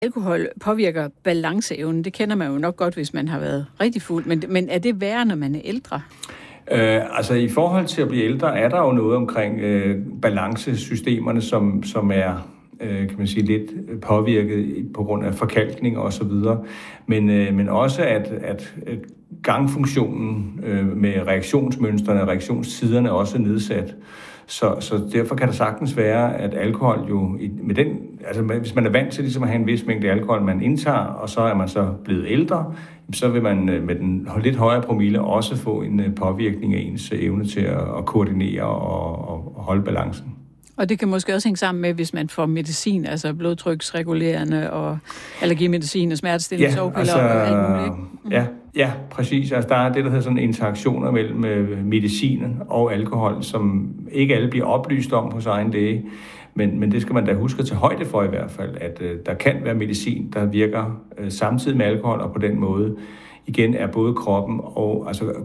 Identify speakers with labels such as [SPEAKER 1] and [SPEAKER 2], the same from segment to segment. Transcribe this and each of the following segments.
[SPEAKER 1] Alkohol påvirker balanceevnen. Det kender man jo nok godt, hvis man har været rigtig fuld. Men er det værre, når man er ældre?
[SPEAKER 2] Altså i forhold til at blive ældre, er der jo noget omkring balancesystemerne, som er kan man sige, lidt påvirket på grund af forkalkning og så videre. Men også at gangfunktionen med reaktionsmønstrene og reaktionstiderne også er nedsat. Så derfor kan det sagtens være, at alkohol jo, med den, altså hvis man er vant til ligesom at have en vis mængde alkohol, man indtager, og så er man så blevet ældre, så vil man med den lidt højere promille også få en påvirkning af ens evne til at koordinere og holde balancen. Og
[SPEAKER 1] det kan måske også hænge sammen med, hvis man får medicin, altså blodtryksregulerende og allergimedicin og smertestillende sovepiller og alt muligt, ikke?
[SPEAKER 2] Ja, præcis. Altså, der er det, der hedder sådan interaktioner mellem medicinen og alkohol, som ikke alle bliver oplyst om hos egen læge. Men det skal man da huske at tage højde for i hvert fald, at der kan være medicin, der virker samtidig med alkohol, og på den måde igen er både kroppen og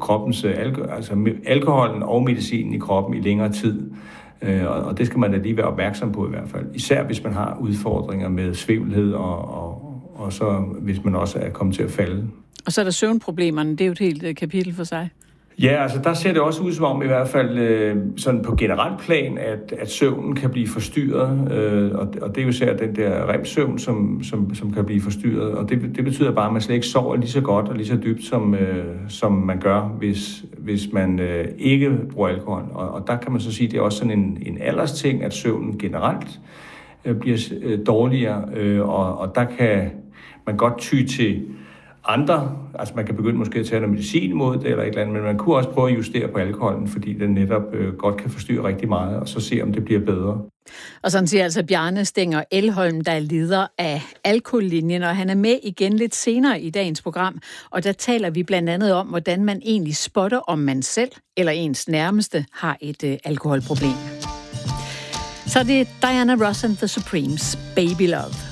[SPEAKER 2] alkoholen og medicinen i kroppen i længere tid. Og det skal man da lige være opmærksom på i hvert fald. Især hvis man har udfordringer med svævelhed og så hvis man også er kommet til at falde.
[SPEAKER 1] Og så er der søvnproblemerne, det er jo et helt kapitel for sig.
[SPEAKER 2] Ja, altså der ser det også ud som om i hvert fald sådan på generelt plan, at søvnen kan blive forstyrret, og det er jo især den der REM-søvn, som kan blive forstyrret, og det betyder bare, at man slet ikke sover lige så godt og lige så dybt, som man gør, hvis man ikke bruger alkohol. Og der kan man så sige, at det er også sådan en aldersting, at søvnen generelt bliver dårligere, og der kan man godt ty til andre, altså man kan begynde måske at tage noget medicin imod det eller et eller andet, men man kunne også prøve at justere på alkoholen, fordi den netop godt kan forstyrre rigtig meget, og så se, om det bliver bedre.
[SPEAKER 1] Og sådan siger altså Bjarne Stenger Elholm, der er leder af Alkohollinjen, og han er med igen lidt senere i dagens program, og der taler vi blandt andet om, hvordan man egentlig spotter, om man selv eller ens nærmeste har et alkoholproblem. Så det er Diana Ross and the Supremes, Baby Love.